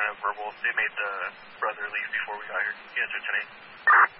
kind of verbal. They made the brother leave before we got here. He answered today.